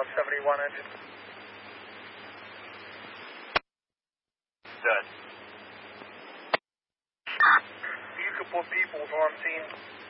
71 engine. Dead. You could put people on scene.